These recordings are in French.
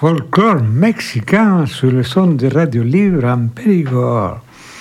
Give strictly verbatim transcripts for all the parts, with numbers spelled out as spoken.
folklore mexicain sur le son de Radio Libre en Périgord.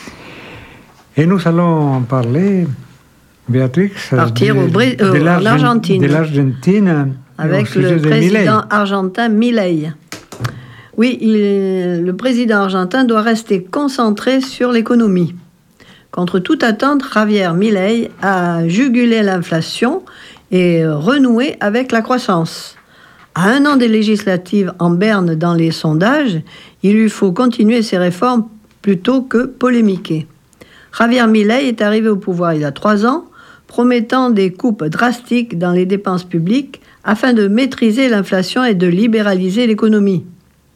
Et nous allons parler, Béatrix, partir de, au Brésil, de, euh, en Argentine, de l'Argentine avec le président argentin Milei. Oui, il, le président argentin doit rester concentré sur l'économie. Contre toute attente, Javier Milei a jugulé l'inflation et renoué avec la croissance. À un an des législatives en berne dans les sondages, il lui faut continuer ses réformes plutôt que polémiquer. Javier Milei est arrivé au pouvoir il y a trois ans, promettant des coupes drastiques dans les dépenses publiques afin de maîtriser l'inflation et de libéraliser l'économie.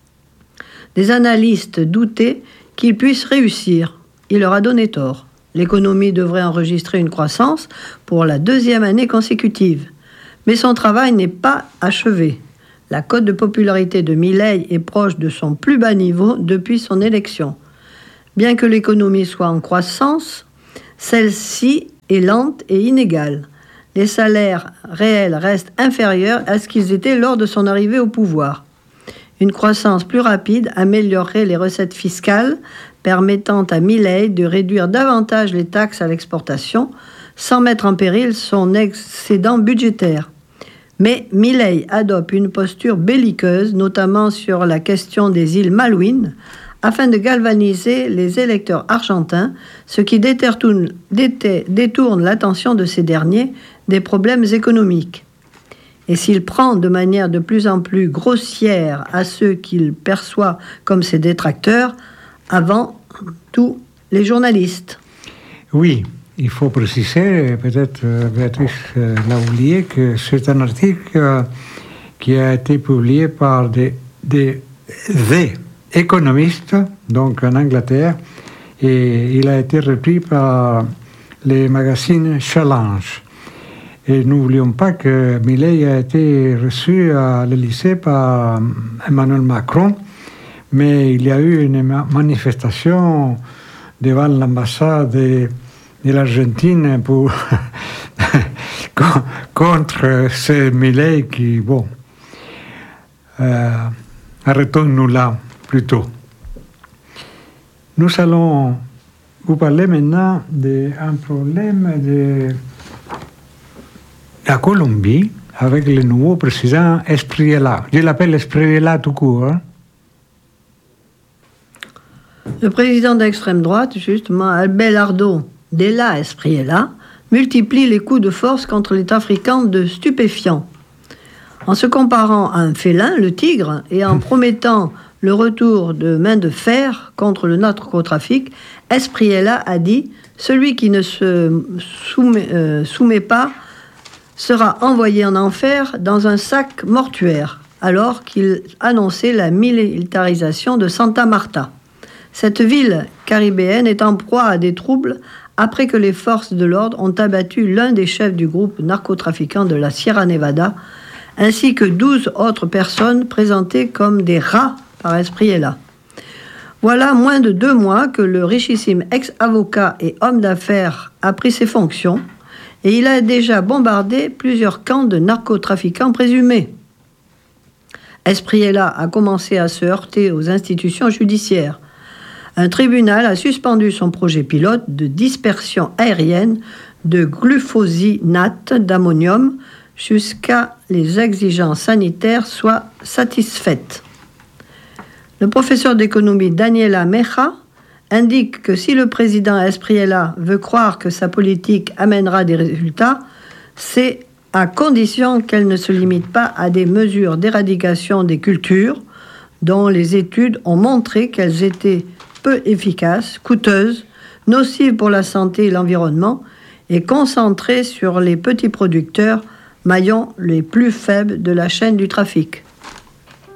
Des analystes doutaient qu'il puisse réussir. Il leur a donné tort. L'économie devrait enregistrer une croissance pour la deuxième année consécutive. Mais son travail n'est pas achevé. La cote de popularité de Milei est proche de son plus bas niveau depuis son élection. Bien que l'économie soit en croissance, celle-ci est lente et inégale. Les salaires réels restent inférieurs à ce qu'ils étaient lors de son arrivée au pouvoir. Une croissance plus rapide améliorerait les recettes fiscales, permettant à Milei de réduire davantage les taxes à l'exportation, sans mettre en péril son excédent budgétaire. Mais Milei adopte une posture belliqueuse, notamment sur la question des îles Malouines, afin de galvaniser les électeurs argentins, ce qui détourne, détourne l'attention de ces derniers des problèmes économiques. Et s'il prend de manière de plus en plus grossière à ceux qu'il perçoit comme ses détracteurs, avant tout les journalistes. Oui, il faut préciser, peut-être Béatrice l'a oublié, que c'est un article qui a été publié par des, des, des économistes, donc en Angleterre, et il a été repris par les magazines Challenge. Et n'oublions pas que Milei a été reçu à l'Élysée par Emmanuel Macron, mais il y a eu une manifestation devant l'ambassade de, de l'Argentine pour contre ce Milei qui, bon, euh, arrêtons-nous là plutôt. Nous allons vous parler maintenant d'un problème de la Colombie, avec le nouveau président Espriella. Je l'appelle Espriella tout court. Hein? Le président d'extrême droite, justement, Abelardo de la Espriella, multiplie les coups de force contre les trafiquants de stupéfiants. En se comparant à un félin, le tigre, et en promettant le retour de main de fer contre le narcotrafic, Espriella a dit « Celui qui ne se soumet, euh, soumet pas sera envoyé en enfer dans un sac mortuaire », alors qu'il annonçait la militarisation de Santa Marta. Cette ville caribéenne est en proie à des troubles après que les forces de l'ordre ont abattu l'un des chefs du groupe narcotrafiquant de la Sierra Nevada, ainsi que douze autres personnes présentées comme des rats par Espriella. Voilà moins de deux mois que le richissime ex-avocat et homme d'affaires a pris ses fonctions, et il a déjà bombardé plusieurs camps de narcotrafiquants présumés. Espriella a commencé à se heurter aux institutions judiciaires. Un tribunal a suspendu son projet pilote de dispersion aérienne de glufosinate d'ammonium jusqu'à les exigences sanitaires soient satisfaites. Le professeur d'économie Daniela Meja indique que si le président Espriella veut croire que sa politique amènera des résultats, c'est à condition qu'elle ne se limite pas à des mesures d'éradication des cultures dont les études ont montré qu'elles étaient peu efficaces, coûteuses, nocives pour la santé et l'environnement et concentrées sur les petits producteurs, maillons les plus faibles de la chaîne du trafic.